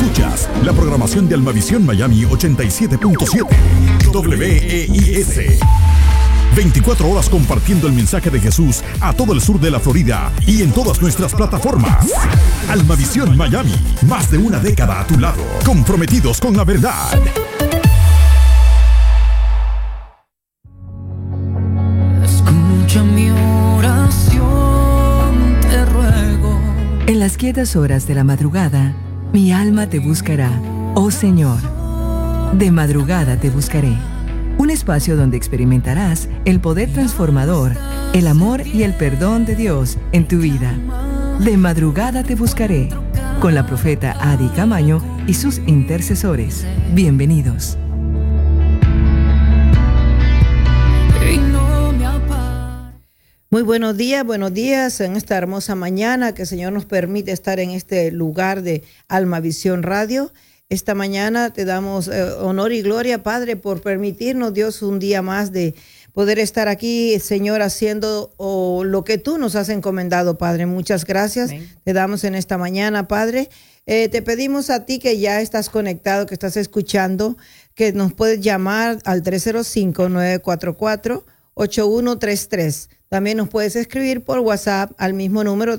Escuchas la programación de Almavisión Miami 87.7 WEIS. 24 horas compartiendo el mensaje de Jesús a todo el sur de la Florida y en todas nuestras plataformas. Almavisión Miami, más de una década a tu lado, comprometidos con la verdad. Escucha mi oración, te ruego. En las quietas horas de la madrugada, mi alma te buscará, oh Señor. De madrugada te buscaré. Un espacio donde experimentarás el poder transformador, el amor y el perdón de Dios en tu vida. De madrugada te buscaré, con la profeta Adi Camaño y sus intercesores. Bienvenidos. Muy buenos días en esta hermosa mañana que el Señor nos permite estar en este lugar de Almavisión Radio. Esta mañana te damos honor y gloria, Padre, por permitirnos, Dios, un día más de poder estar aquí, Señor, haciendo lo que tú nos has encomendado, Padre. Muchas gracias. Amén. Te damos en esta mañana, Padre. Te pedimos a ti que ya estás conectado, que estás escuchando, que nos puedes llamar al 305-944-8133. También nos puedes escribir por WhatsApp al mismo número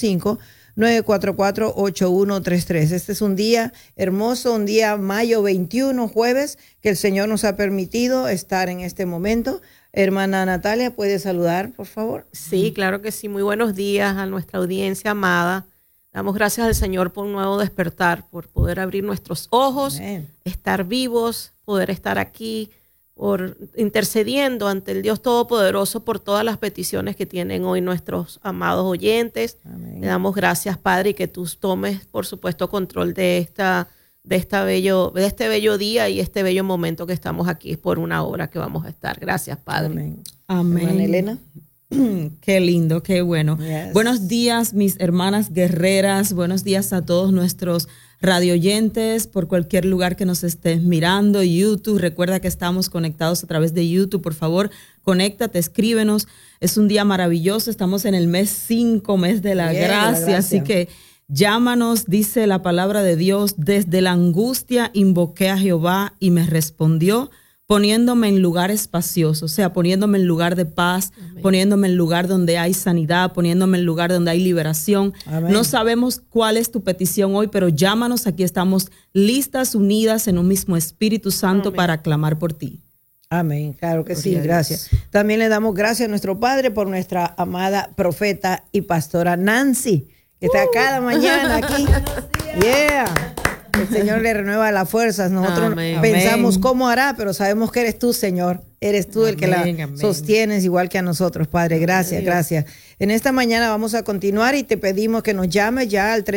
305-944-8133. Este es un día hermoso, un día mayo 21, jueves, que el Señor nos ha permitido estar en este momento. Hermana Natalia, ¿puede saludar, por favor? Sí, claro que sí. Muy buenos días a nuestra audiencia amada. Damos gracias al Señor por un nuevo despertar, por poder abrir nuestros ojos, amén, estar vivos, poder estar aquí, por intercediendo ante el Dios Todopoderoso por todas las peticiones que tienen hoy nuestros amados oyentes. Amén. Le damos gracias, Padre, y que tú tomes, por supuesto, control de este bello día y este bello momento que estamos aquí por una hora que vamos a estar. Gracias, Padre. Amén. Amén. Elena. Qué lindo, qué bueno. Yes. Buenos días, mis hermanas guerreras. Buenos días a todos nuestros radioyentes por cualquier lugar que nos estés mirando. YouTube, recuerda que estamos conectados a través de YouTube. Por favor, conéctate, escríbenos. Es un día maravilloso. Estamos en el mes 5, mes de la gracia. Así que llámanos, dice la palabra de Dios. Desde la angustia invoqué a Jehová y me respondió, poniéndome en lugar espacioso, o sea, poniéndome en lugar de paz, amén, poniéndome en lugar donde hay sanidad, poniéndome en lugar donde hay liberación. Amén. No sabemos cuál es tu petición hoy, pero llámanos, aquí estamos listas, unidas en un mismo Espíritu Santo, amén, para clamar por ti. Amén, claro que sí, gracias. También le damos gracias a nuestro Padre por nuestra amada profeta y pastora Nancy, que está cada mañana aquí. Yeah. El Señor le renueva las fuerzas. Nosotros amén, pensamos amén, cómo hará, pero sabemos que eres tú, Señor. Eres tú, amén, el que la amén, sostienes igual que a nosotros, Padre. Gracias, amén, gracias. En esta mañana vamos a continuar y te pedimos que nos llames ya al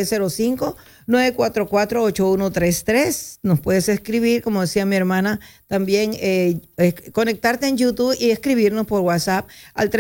305-944-8133. Nos puedes escribir, como decía mi hermana, también conectarte en YouTube y escribirnos por WhatsApp al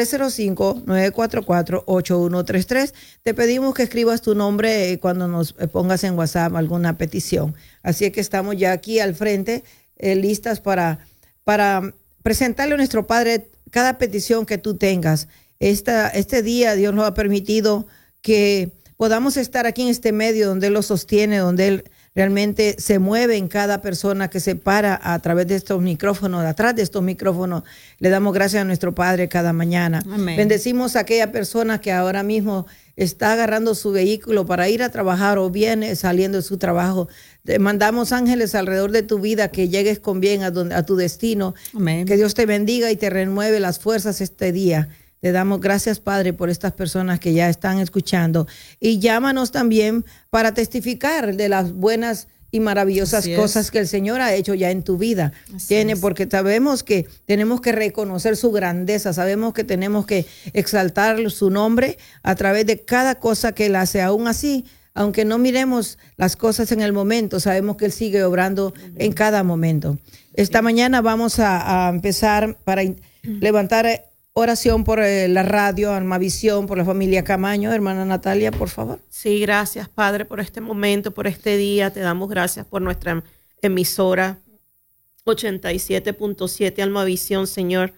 305-944-8133. Te pedimos que escribas tu nombre cuando nos pongas en WhatsApp alguna petición. Así es que estamos ya aquí al frente, listas para presentarle a nuestro Padre cada petición que tú tengas. Este día Dios nos ha permitido que podamos estar aquí en este medio donde Él lo sostiene, donde Él realmente se mueve en cada persona que se para a través de estos micrófonos, atrás de estos micrófonos. Le damos gracias a nuestro Padre cada mañana. Amén. Bendecimos a aquella persona que ahora mismo está agarrando su vehículo para ir a trabajar o viene saliendo de su trabajo. Te mandamos ángeles alrededor de tu vida, que llegues con bien a tu destino. Amén. Que Dios te bendiga y te renueve las fuerzas este día. Le damos gracias, Padre, por estas personas que ya están escuchando. Y llámanos también para testificar de las buenas y maravillosas cosas que el Señor ha hecho ya en tu vida. Porque sabemos que tenemos que reconocer su grandeza, sabemos que tenemos que exaltar su nombre a través de cada cosa que Él hace. Aún así, aunque no miremos las cosas en el momento, sabemos que Él sigue obrando en cada momento. Esta mañana vamos a empezar para levantar oración por la radio, Almavisión, por la familia Camaño. Hermana Natalia, por favor. Sí, gracias, Padre, por este momento, por este día. Te damos gracias por nuestra emisora 87.7 Almavisión, Señor.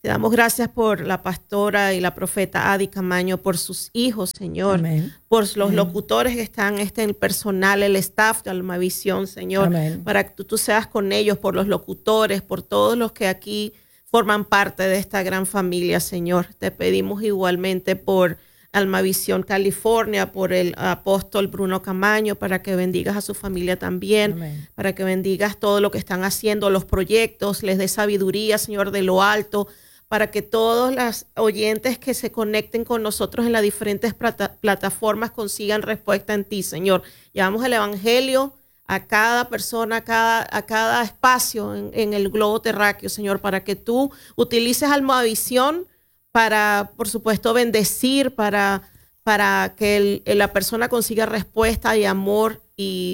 Te damos gracias por la pastora y la profeta Adi Camaño, por sus hijos, Señor. Amén. Por los locutores que están, el personal, el staff de Almavisión, Señor. Amén. Para que tú seas con ellos, por los locutores, por todos los que aquí forman parte de esta gran familia, Señor. Te pedimos igualmente por Almavisión California, por el apóstol Bruno Camaño, para que bendigas a su familia también. Amén. Para que bendigas todo lo que están haciendo, los proyectos, les dé sabiduría, Señor, de lo alto, para que todos los oyentes que se conecten con nosotros en las diferentes plataformas consigan respuesta en ti, Señor. Llevamos el evangelio a cada persona, a cada espacio en el globo terráqueo, Señor, para que tú utilices Almavisión para, por supuesto, bendecir, para que la persona consiga respuesta y amor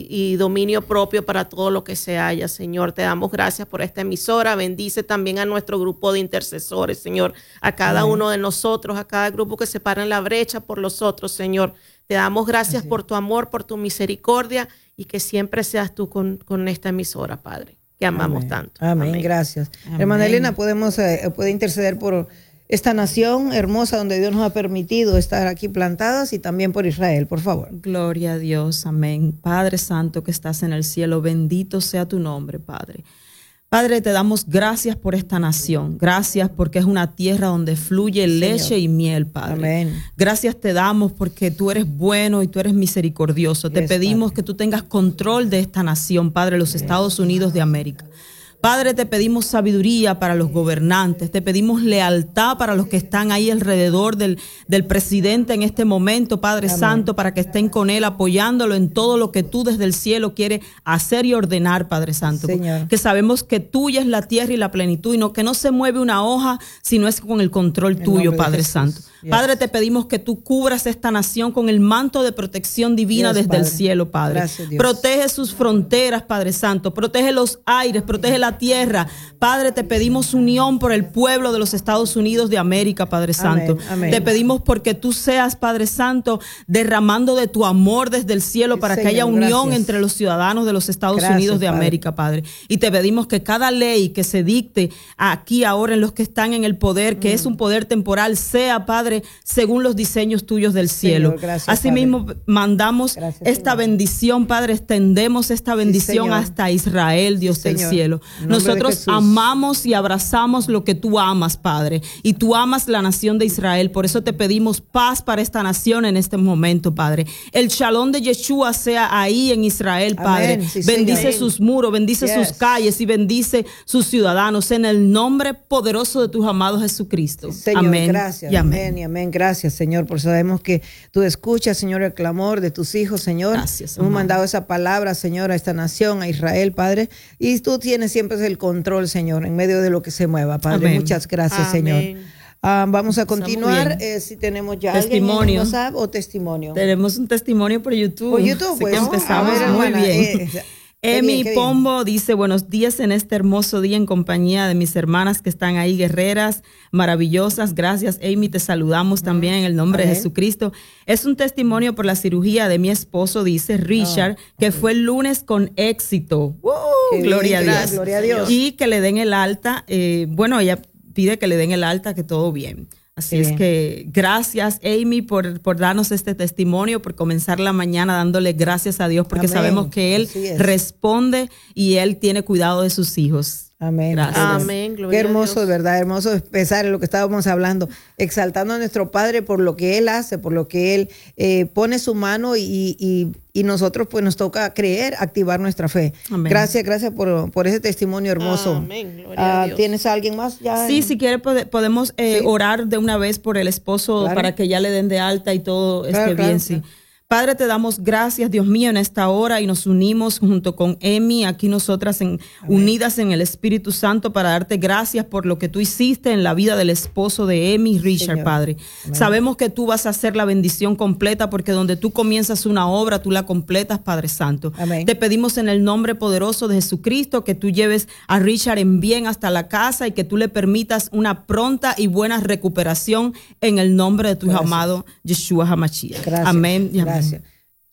y dominio propio para todo lo que se haya, Señor. Te damos gracias por esta emisora. Bendice también a nuestro grupo de intercesores, Señor, a cada uno de nosotros, a cada grupo que se para en la brecha por los otros, Señor. Te damos gracias por tu amor, por tu misericordia, y que siempre seas tú con esta emisora, Padre, que amamos tanto. Amén. Gracias. Amén. Hermana Elena, puede interceder por esta nación hermosa donde Dios nos ha permitido estar aquí plantadas, y también por Israel, por favor. Gloria a Dios, amén. Padre Santo que estás en el cielo, bendito sea tu nombre, Padre. Padre, te damos gracias por esta nación. Gracias porque es una tierra donde fluye leche y miel, Padre. Amén. Gracias te damos porque tú eres bueno y tú eres misericordioso. Te pedimos, Padre, que tú tengas control de esta nación, Padre, los Estados Unidos de América. Padre, te pedimos sabiduría para los gobernantes, te pedimos lealtad para los que están ahí alrededor del presidente en este momento, Padre Santo, para que estén con él apoyándolo en todo lo que tú desde el cielo quieres hacer y ordenar, Padre Santo. Señor. Que sabemos que tuya es la tierra y la plenitud, y que no se mueve una hoja si no es con el control tuyo, Padre Santo. Yes. Padre, te pedimos que tú cubras esta nación con el manto de protección divina desde el cielo, Padre. Gracias, Dios. Protege sus fronteras, Padre Santo. Protege los aires, protege la tierra. Padre, te pedimos unión por el pueblo de los Estados Unidos de América, Padre Santo. Amén. Te pedimos porque tú seas, Padre Santo, derramando de tu amor desde el cielo para que haya unión entre los ciudadanos de los Estados Unidos de América, Padre. Y te pedimos que cada ley que se dicte aquí ahora en los que están en el poder, que es un poder temporal, sea, Padre, según los diseños tuyos del cielo. Asimismo, mandamos esta bendición, Padre, extendemos esta bendición hasta Israel, Dios del cielo. Nosotros amamos y abrazamos lo que tú amas, Padre, y tú amas la nación de Israel. Por eso te pedimos paz para esta nación en este momento, Padre. El shalom de Yeshua sea ahí en Israel, Padre. Bendice sus muros, bendice sus calles y bendice sus ciudadanos en el nombre poderoso de tus amados Jesucristo. Amén. Gracias. Y amén. Y amén. Gracias, Señor, por sabemos que tú escuchas, Señor, el clamor de tus hijos, Señor. Gracias, hemos mandado esa palabra, Señor, a esta nación, a Israel, Padre, y tú tienes siempre el control, Señor, en medio de lo que se mueva, Padre. Amén. Muchas gracias, Señor. Vamos a continuar. Si tenemos ya testimonio. ¿Alguien en WhatsApp o testimonio? Tenemos un testimonio por YouTube. Por YouTube, pues. Que empezamos muy bien. Emi Pombo dice: buenos días en este hermoso día en compañía de mis hermanas que están ahí, guerreras maravillosas. Gracias, Amy, te saludamos también en el nombre de Jesucristo. Es un testimonio por la cirugía de mi esposo, dice Richard, que fue el lunes con éxito. Gloria a Dios. Gloria a Dios. Y que le den el alta. Bueno, ella pide que le den el alta, que todo bien. Así es que gracias, Amy, por darnos este testimonio, por comenzar la mañana dándole gracias a Dios, porque sabemos que Él responde y Él tiene cuidado de sus hijos. Amén. Gracias. Amén. Qué hermoso, de verdad, hermoso empezar en lo que estábamos hablando, exaltando a nuestro Padre por lo que Él hace, por lo que Él pone su mano y nosotros pues nos toca creer, activar nuestra fe. Amén. Gracias por ese testimonio hermoso. Amén. Gloria a Dios. ¿Tienes a alguien más? Ya sí, si quiere podemos orar de una vez por el esposo para que ya le den de alta y todo esté bien. Sí. Padre, te damos gracias, Dios mío, en esta hora, y nos unimos junto con Emi, aquí nosotras unidas en el Espíritu Santo, para darte gracias por lo que tú hiciste en la vida del esposo de Emi, Richard, Señor. Padre. Amén. Sabemos que tú vas a hacer la bendición completa, porque donde tú comienzas una obra, tú la completas, Padre Santo. Amén. Te pedimos en el nombre poderoso de Jesucristo que tú lleves a Richard en bien hasta la casa y que tú le permitas una pronta y buena recuperación en el nombre de tu amado Yeshua HaMashiach. Amén y amén. Gracias.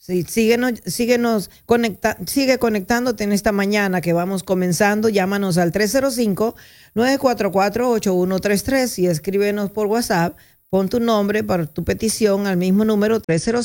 Sí, sigue conectándote en esta mañana que vamos comenzando. Llámanos al 305-944-8133 y escríbenos por WhatsApp. Pon tu nombre para tu petición al mismo número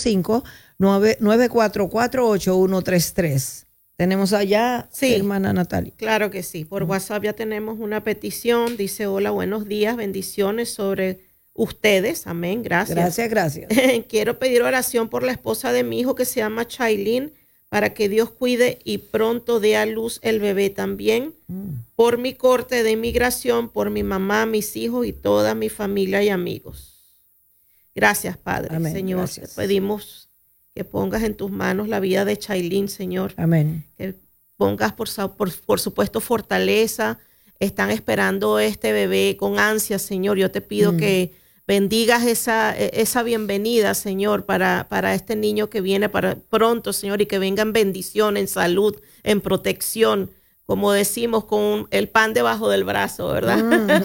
305-944-8133. Tenemos allá, sí, hermana Natalia. Claro que sí. Por WhatsApp ya tenemos una petición. Dice, hola, buenos días, bendiciones sobre ustedes. Amén, gracias. Gracias. Quiero pedir oración por la esposa de mi hijo que se llama Chaylin, para que Dios cuide y pronto dé a luz el bebé también. Por mi corte de inmigración, por mi mamá, mis hijos y toda mi familia y amigos. Gracias, Padre. Amén, Señor. gracias. Te pedimos que pongas en tus manos la vida de Chaylin, Señor. Amén. Que pongas, por supuesto, fortaleza. Están esperando este bebé con ansia, Señor. Yo te pido que bendigas esa bienvenida, Señor, para este niño que viene para pronto, Señor, y que venga en bendición, en salud, en protección, como decimos, con el pan debajo del brazo, ¿verdad?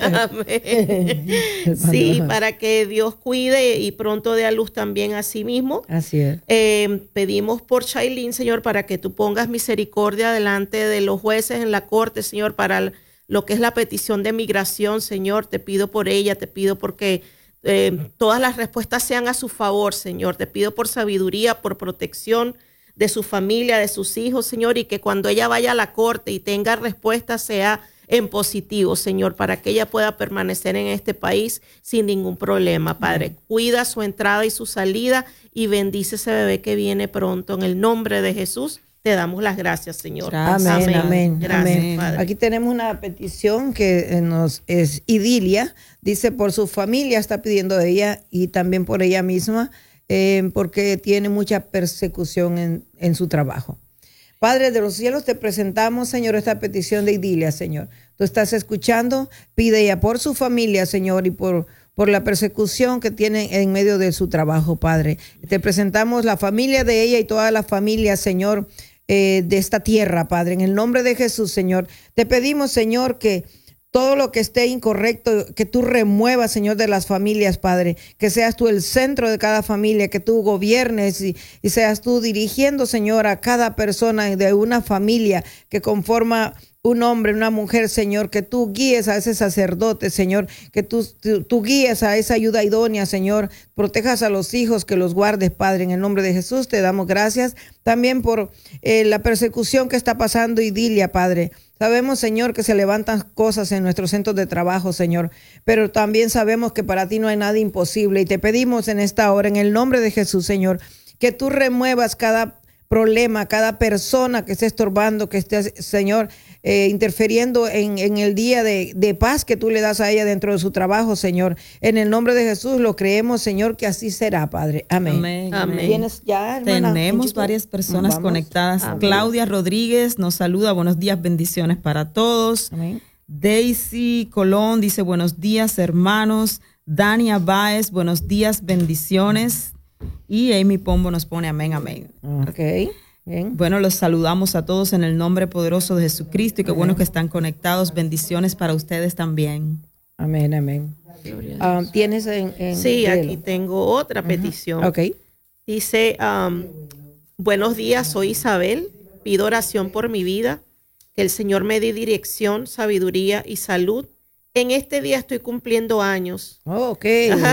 Amén. Sí, para que Dios cuide y pronto dé a luz también a sí mismo. Así es. Pedimos por Chaylin, Señor, para que tú pongas misericordia delante de los jueces en la corte, Señor, para lo que es la petición de migración, Señor. Te pido por ella, te pido porque todas las respuestas sean a su favor, Señor. Te pido por sabiduría, por protección de su familia, de sus hijos, Señor, y que cuando ella vaya a la corte y tenga respuesta sea en positivo, Señor, para que ella pueda permanecer en este país sin ningún problema, Padre. Cuida su entrada y su salida y bendice ese bebé que viene pronto. En el nombre de Jesús te damos las gracias, Señor. Amén. Gracias, Padre. Aquí tenemos una petición que nos es Idilia. Dice, por su familia está pidiendo de ella y también por ella misma, porque tiene mucha persecución en su trabajo. Padre de los cielos, te presentamos, Señor, esta petición de Idilia, Señor. Tú estás escuchando, pide ella por su familia, Señor, y por la persecución que tiene en medio de su trabajo, Padre. Te presentamos la familia de ella y toda la familia, Señor, de esta tierra, Padre. En el nombre de Jesús, Señor, te pedimos, Señor, que todo lo que esté incorrecto, que tú remuevas, Señor, de las familias, Padre, que seas tú el centro de cada familia, que tú gobiernes y seas tú dirigiendo, Señor, a cada persona de una familia que conforma un hombre, una mujer, Señor, que tú guíes a ese sacerdote, Señor, que tú guíes a esa ayuda idónea, Señor, protejas a los hijos, que los guardes, Padre, en el nombre de Jesús, te damos gracias también por la persecución que está pasando Idilia, Padre. Sabemos, Señor, que se levantan cosas en nuestros centros de trabajo, Señor, pero también sabemos que para ti no hay nada imposible y te pedimos en esta hora, en el nombre de Jesús, Señor, que tú remuevas cada problema, cada persona que esté estorbando, que esté, Señor, interfiriendo en el día de paz que tú le das a ella dentro de su trabajo, Señor. En el nombre de Jesús lo creemos, Señor, que así será, Padre. Amén. Amén. ¿Tienes ya, hermana? Tenemos varias personas conectadas. Amén. Claudia Rodríguez nos saluda. Buenos días, bendiciones para todos. Amén. Daisy Colón dice buenos días, hermanos. Dania Báez, buenos días, bendiciones. Y Amy Pombo nos pone amén, amén. Ok, bien. Bueno, los saludamos a todos en el nombre poderoso de Jesucristo y qué bueno que están conectados. Bendiciones para ustedes también. Amén. ¿Tienes Sí, aquí tengo otra petición. Ok. Dice, buenos días, soy Isabel. Pido oración por mi vida. Que el Señor me dé dirección, sabiduría y salud. En este día estoy cumpliendo años. Oh, ok.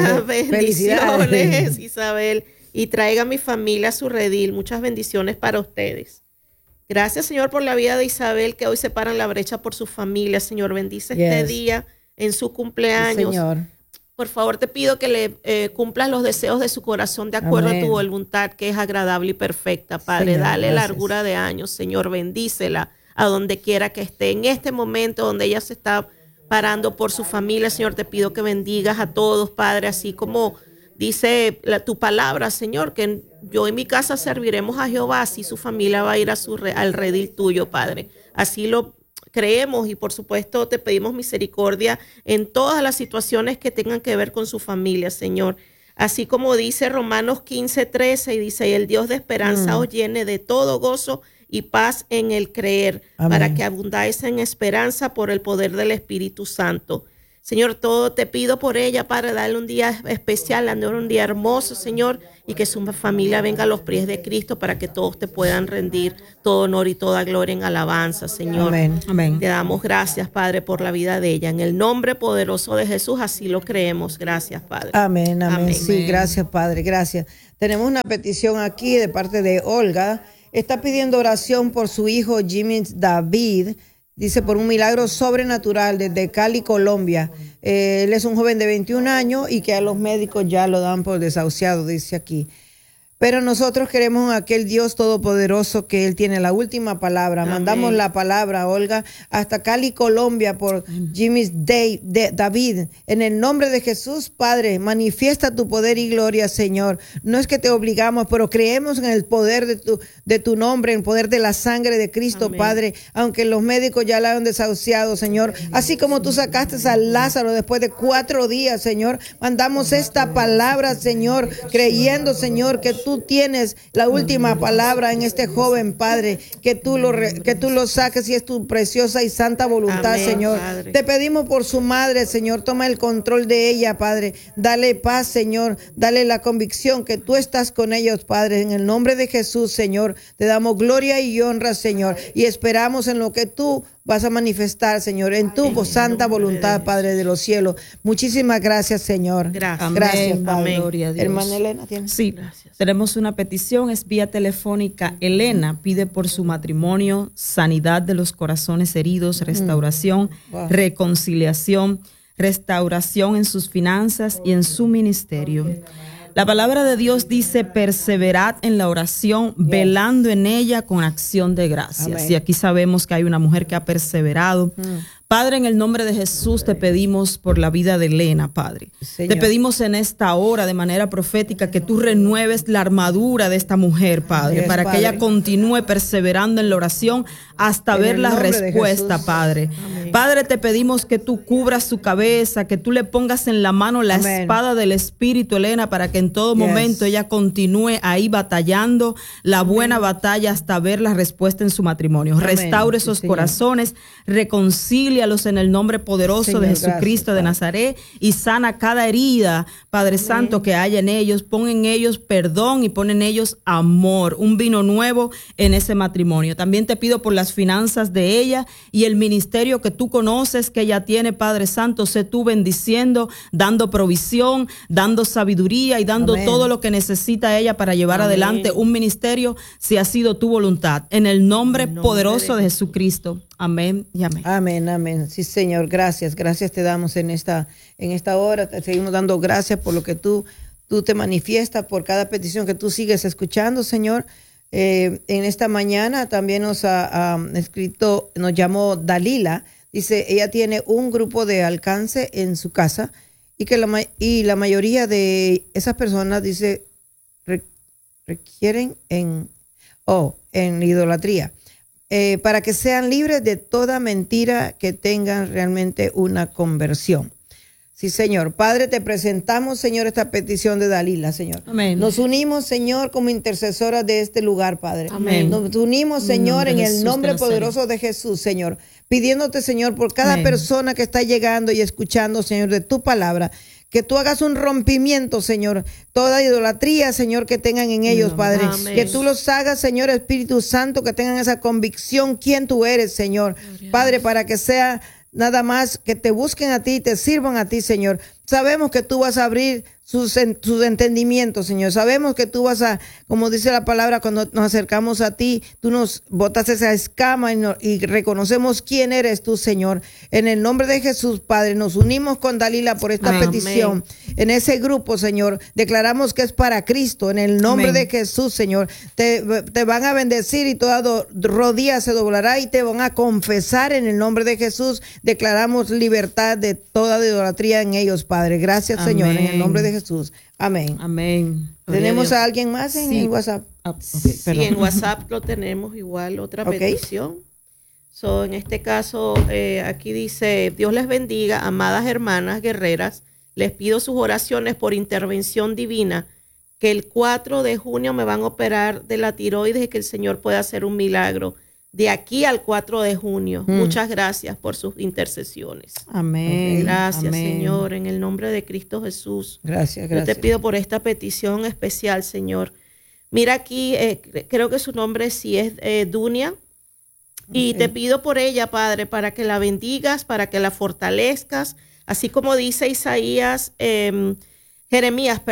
Bendiciones, Isabel. Y traiga a mi familia a su redil. Muchas bendiciones para ustedes. Gracias, Señor, por la vida de Isabel, que hoy separan la brecha por su familia. Señor, bendice este día en su cumpleaños. Sí, Señor. Por favor, te pido que le cumplas los deseos de su corazón de acuerdo a tu voluntad, que es agradable y perfecta, Padre. Señor, dale gracias. largura de años, Señor. Bendícela a donde quiera que esté. En este momento donde ella se está parando por su familia, Señor, te pido que bendigas a todos, Padre, así como dice tu palabra, Señor, que yo y mi casa serviremos a Jehová, así su familia va a ir al redil tuyo, Padre. Así lo creemos y por supuesto te pedimos misericordia en todas las situaciones que tengan que ver con su familia, Señor. Así como dice Romanos 15:13 y dice, y el Dios de esperanza os llene de todo gozo y paz en el creer, Amén. para que abundáis en esperanza por el poder del Espíritu Santo. Señor, todo te pido por ella, Padre, darle un día especial, darle un día hermoso, Señor, y que su familia venga a los pies de Cristo para que todos te puedan rendir todo honor y toda gloria en alabanza, Señor. Amén. Amén. Te damos gracias, Padre, por la vida de ella. En el nombre poderoso de Jesús, así lo creemos. Gracias, Padre. Amén, amén. Amén. Sí, gracias, Padre, gracias. Tenemos una petición aquí de parte de Olga. Está pidiendo oración por su hijo Jimmy David. Dice, por un milagro sobrenatural desde Cali, Colombia. Él es un joven de 21 años y que a los médicos ya lo dan por desahuciado, dice aquí. Pero nosotros queremos a aquel Dios todopoderoso que Él tiene la última palabra. Amén. Mandamos la palabra, Olga, hasta Cali, Colombia, por Jimmy David. En el nombre de Jesús, Padre, manifiesta tu poder y gloria, Señor. No es que te obligamos, pero creemos en el poder de tu nombre, en el poder de la sangre de Cristo, Amén. Padre. Aunque los médicos ya la han desahuciado, Señor. Así como tú sacaste a Lázaro después de 4 días, Señor. Mandamos esta palabra, Señor, creyendo, Señor, que tú tienes la última palabra en este joven, Padre, que tú lo saques y es tu preciosa y santa voluntad, Amén, Señor. Padre. Te pedimos por su madre, Señor, toma el control de ella, Padre. Dale paz, Señor, dale la convicción que tú estás con ellos, Padre. En el nombre de Jesús, Señor, te damos gloria y honra, Señor, y esperamos en lo que tú vas a manifestar, Señor, en tu santa voluntad, Padre de los cielos. Muchísimas gracias, Señor. Gracias. Gracias, Amén. Padre. Gloria a Dios. Hermana Elena, ¿tienes? Sí, Gracias. tenemos una petición, es vía telefónica. Elena pide por su matrimonio sanidad de los corazones heridos, restauración, Wow. reconciliación, restauración en sus finanzas y en su ministerio. La palabra de Dios dice, perseverad en la oración, velando en ella con acción de gracias. Amén. Y aquí sabemos que hay una mujer que ha perseverado. Padre, en el nombre de Jesús te pedimos por la vida de Elena, Padre. Señor. Te pedimos en esta hora de manera profética que tú renueves la armadura de esta mujer, Padre, Yes, para Padre. que ella continúe perseverando en la oración hasta En ver el la nombre de respuesta, Jesús. Padre. Amén. Padre, te pedimos que tú cubras su cabeza, que tú le pongas en la mano la Amén. espada del Espíritu, Elena, para que en todo Yes. momento ella continúe ahí batallando la buena batalla hasta ver la respuesta en su matrimonio. Amén. Restaure Sí, esos Señor. corazones, reconcílialos en el nombre poderoso Señor, de gracias, Jesucristo de Padre. Nazaret y sana cada herida, Padre Santo, que haya en ellos. Pon en ellos perdón y pon en ellos amor, un vino nuevo en ese matrimonio. También te pido por las finanzas de ella y el ministerio que tú conoces que ella tiene, Padre Santo. Sé tú bendiciendo, dando provisión, dando sabiduría y dando Amén. todo lo que necesita ella para llevar Amén. adelante un ministerio, si ha sido tu voluntad. En el nombre, poderoso de Jesucristo. Amén y amén. Amén, amén. Sí, Señor, gracias. Gracias te damos en esta hora. Te seguimos dando gracias por lo que tú te manifiestas, por cada petición que tú sigues escuchando, Señor. En esta mañana también nos ha escrito, nos llamó Dalila. Dice, ella tiene un grupo de alcance en su casa y que la mayoría de esas personas, dice, requieren en idolatría. Para que sean libres de toda mentira, que tengan realmente una conversión. Sí, Señor. Padre, te presentamos, Señor, esta petición de Dalila, Señor. Amén. Nos unimos, Señor, como intercesoras de este lugar, Padre. Amén. Nos unimos, Señor, en el nombre poderoso de Jesús, Señor. Pidiéndote, Señor, por cada Amén. persona que está llegando y escuchando, Señor, de tu palabra. Que tú hagas un rompimiento, Señor. Toda idolatría, Señor, que tengan en ellos, Padre. Amén. Que tú los hagas, Señor Espíritu Santo, que tengan esa convicción, quién tú eres, Señor. Padre, para que sea nada más que te busquen a ti y te sirvan a ti, Señor. Sabemos que tú vas a abrir sus entendimientos, Señor. Sabemos que tú vas a, como dice la palabra, cuando nos acercamos a ti, tú nos botas esa escama y reconocemos quién eres tú, Señor. En el nombre de Jesús, Padre, nos unimos con Dalila por esta Amén. petición. En ese grupo, Señor, declaramos que es para Cristo. En el nombre Amén. de Jesús, Señor, te van a bendecir y toda rodilla se doblará y te van a confesar en el nombre de Jesús. Declaramos libertad de toda idolatría en ellos, Padre. Gracias, Señor, en el Amén. nombre de Jesús. Amén. Amén. ¿Tenemos a alguien más en Sí. el WhatsApp? Sí, perdón. en WhatsApp lo tenemos igual, otra Ok. petición. En este caso, aquí dice, Dios les bendiga, amadas hermanas guerreras, les pido sus oraciones por intervención divina, que el 4 de junio me van a operar de la tiroides y que el Señor pueda hacer un milagro. de aquí al 4 de junio. Muchas gracias por sus intercesiones. Amén. Gracias, Amén. Señor, en el nombre de Cristo Jesús. Gracias. Yo te pido por esta petición especial, Señor. Mira aquí, creo que su nombre sí es Dunia. Y te pido por ella, Padre, para que la bendigas, para que la fortalezcas, así como dice Jeremías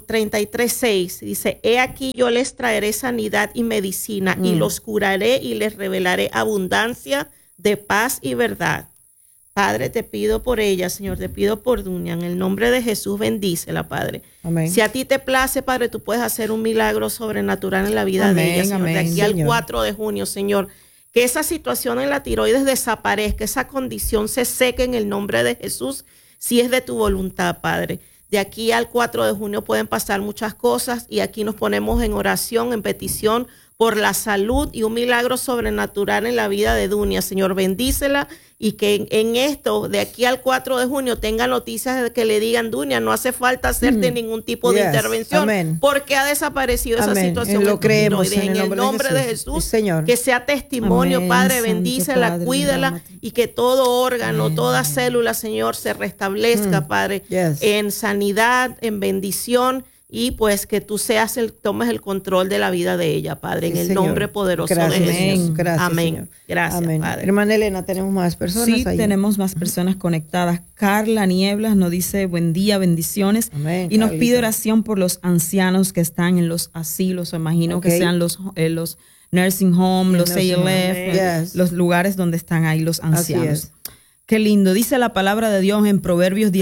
33:6, dice: he aquí yo les traeré sanidad y medicina, y los curaré y les revelaré abundancia de paz y verdad. Padre, te pido por ella, Señor, te pido por Dunia, en el nombre de Jesús, bendícela, Padre. Amén. Si a ti te place, Padre, tú puedes hacer un milagro sobrenatural en la vida Amén, de ella, Señor, amén, de aquí Señor. al 4 de junio, Señor. Que esa situación en la tiroides desaparezca, esa condición se seque en el nombre de Jesús, si es de tu voluntad, Padre. De aquí al 4 de junio pueden pasar muchas cosas y aquí nos ponemos en oración, en petición por la salud y un milagro sobrenatural en la vida de Dunia. Señor, bendícela y que en esto, de aquí al 4 de junio, tenga noticias de que le digan: Dunia, no hace falta hacerte ningún tipo de intervención, Amén. porque ha desaparecido esa Amén. situación. Lo en tu creemos tiroides. En el nombre de Jesús, Sí, Señor. que sea testimonio, Amén, Padre, Santo bendícela, Padre, cuídala, bendito. y que todo órgano, toda célula, Señor, se restablezca, Padre, Yes. en sanidad, en bendición, y pues que tú tomes el control de la vida de ella, Padre, Sí, en el Señor. nombre poderoso Gracias, de Jesús. Señor. Gracias, Amén. Señor. Gracias, Amén. Padre. Hermana Elena, tenemos más personas Sí, ahí. tenemos más personas conectadas. Carla Nieblas nos dice: buen día, bendiciones. Amén, Y nos Carlita. pide oración por los ancianos que están en los asilos, imagino Ok. que sean los nursing home, los nursing home. ALF, Yes. los lugares donde están ahí los ancianos. es. Qué lindo. Dice la palabra de Dios en Proverbios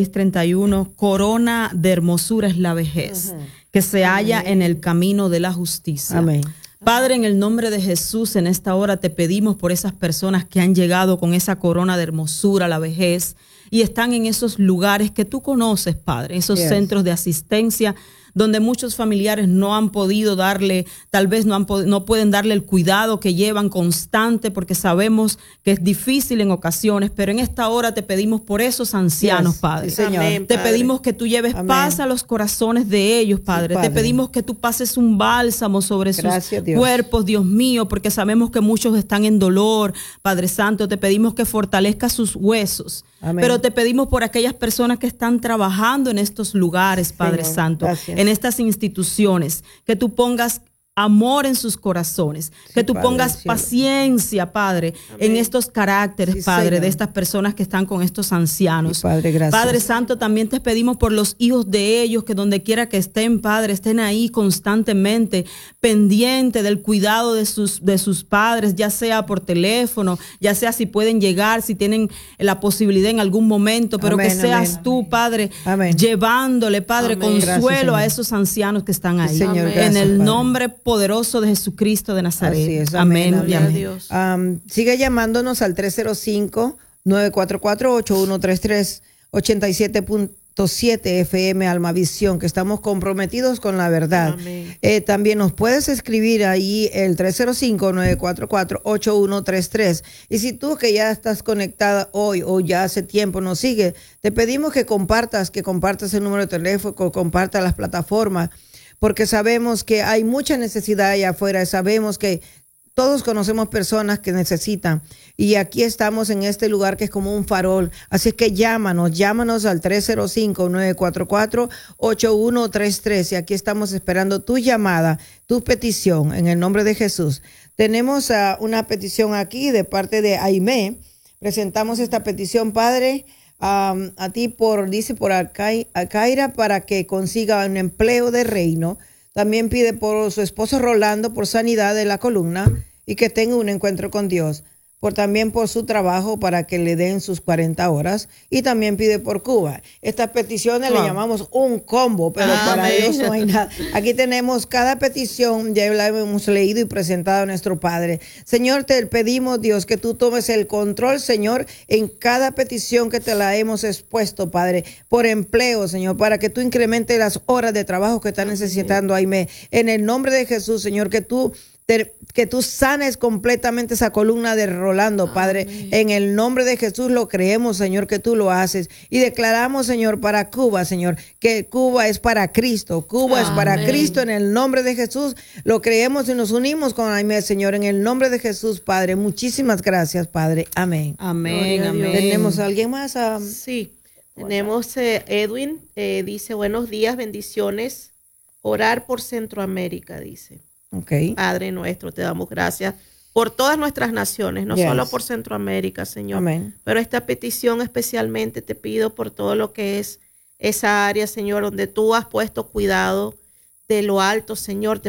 16:31, corona de hermosura es la vejez, que se halla en el camino de la justicia. Amén. Padre, en el nombre de Jesús, en esta hora te pedimos por esas personas que han llegado con esa corona de hermosura, la vejez, y están en esos lugares que tú conoces, Padre, esos Yes. centros de asistencia donde muchos familiares no han podido darle, tal vez no pueden darle el cuidado que llevan constante, porque sabemos que es difícil en ocasiones, pero en esta hora te pedimos por esos ancianos, Yes. Padre. Sí, Señor. Amén, Te Padre. pedimos que tú lleves Amén. paz a los corazones de ellos, Padre. Padre. Te pedimos que tú pases un bálsamo sobre Gracias, sus Dios. cuerpos, Dios mío, porque sabemos que muchos están en dolor, Padre Santo. Te pedimos que fortalezca sus huesos. Amén. Pero te pedimos por aquellas personas que están trabajando en estos lugares, Padre Señor, Santo, gracias. en estas instituciones, que tú pongas amor en sus corazones, que tú Padre pongas del cielo. paciencia, Padre, en estos caracteres, Sí, Padre, Señor. de estas personas que están con estos ancianos. Sí, Padre, gracias. Padre Santo, también te pedimos por los hijos de ellos, que donde quiera que estén, Padre, estén ahí constantemente, pendiente del cuidado de sus padres, ya sea por teléfono, ya sea si pueden llegar, si tienen la posibilidad en algún momento, pero Amén, que seas amén. tú, Padre, Amén. llevándole, Padre, Amén. consuelo Gracias, Señor. a esos ancianos que están ahí. Sí, Señor, Amén. gracias, En el Padre. nombre poderoso de Jesucristo de Nazaret. Así es, Amén. amén, y amén. amén. Dios. Sigue llamándonos al 305-944-8133, 87.7 FM Almavisión, que estamos comprometidos con la verdad. Amén. También nos puedes escribir ahí el 305-944-8133. Y si tú que ya estás conectada hoy o ya hace tiempo nos sigue, te pedimos que compartas el número de teléfono, que compartas las plataformas, porque sabemos que hay mucha necesidad allá afuera, sabemos que todos conocemos personas que necesitan, y aquí estamos en este lugar que es como un farol. Así que llámanos al 305-944-8133, y aquí estamos esperando tu llamada, tu petición, en el nombre de Jesús. Tenemos una petición aquí de parte de Aimé. Presentamos esta petición, Padre, a ti por Alcaira, para que consiga un empleo de reino. También pide por su esposo Rolando por sanidad de la columna y que tenga un encuentro con Dios. También por su trabajo, para que le den sus 40 horas. Y también pide por Cuba. Estas peticiones le llamamos un combo, pero para Amén. Dios no hay nada. Aquí tenemos cada petición, ya la hemos leído y presentado a nuestro Padre. Señor, te pedimos, Dios, que tú tomes el control, Señor, en cada petición que te la hemos expuesto, Padre, por empleo, Señor, para que tú incrementes las horas de trabajo que está necesitando Aimé. En el nombre de Jesús, Señor, que tú que tú sanes completamente esa columna de Rolando, Padre. Amén. En el nombre de Jesús lo creemos, Señor, que tú lo haces. Y declaramos, Señor, para Cuba, Señor, que Cuba es para Cristo. Cuba es para Cristo. En el nombre de Jesús lo creemos y nos unimos con Aimee, Señor. En el nombre de Jesús, Padre. Muchísimas gracias, Padre. Amén. Amén, amén. ¿Tenemos a alguien más? Sí, tenemos Edwin. Dice, buenos días, bendiciones. Orar por Centroamérica, dice. Okay. Padre nuestro, te damos gracias por todas nuestras naciones, no solo por Centroamérica, Señor. Amén. Pero esta petición especialmente te pido por todo lo que es esa área, Señor, donde tú has puesto cuidado de lo alto, Señor. Te